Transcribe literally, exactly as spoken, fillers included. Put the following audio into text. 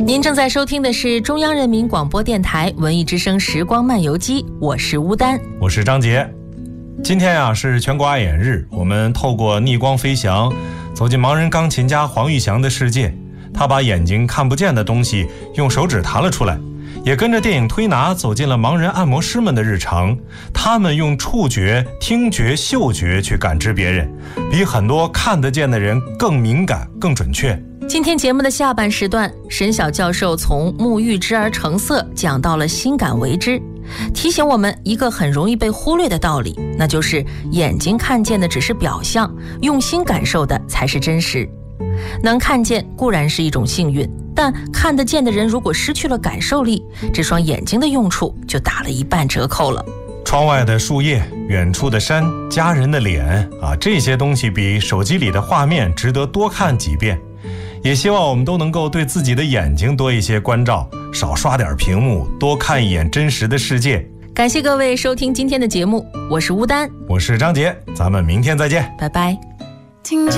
您正在收听的是中央人民广播电台文艺之声时光漫游记，我是乌丹， 我是张杰。今天啊是全国爱眼日，我们透过逆光飞翔走进盲人钢琴家黄玉祥的世界。他把眼睛看不见的东西用手指弹了出来，也跟着电影推拿走进了盲人按摩师们的日常。他们用触觉、听觉、嗅觉去感知别人，比很多看得见的人更敏感、更准确。 今天节目的下半时段，沈晓教授从目遇之而成色讲到了心感为之，提醒我们一个很容易被忽略的道理，那就是眼睛看见的只是表象，用心感受的才是真实。能看见固然是一种幸运，但看得见的人如果失去了感受力，这双眼睛的用处就打了一半折扣了。 窗外的树叶，远处的山，家人的脸啊，这些东西比手机里的画面值得多看几遍。也希望我们都能够对自己的眼睛多一些关照，少刷点屏幕，多看一眼真实的世界。 感谢各位收听今天的节目，我是乌丹， 我是张杰，咱们明天再见， 拜拜。 听见